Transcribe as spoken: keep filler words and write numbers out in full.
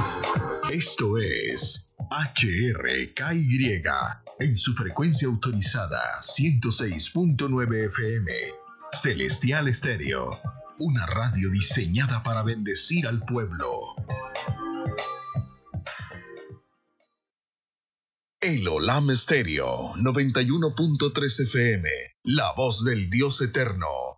Esto es H R K Y en su frecuencia autorizada ciento seis punto nueve F M. Celestial Estéreo, una radio diseñada para bendecir al pueblo. El Olam Estéreo noventa y uno punto tres F M, la voz del Dios eterno,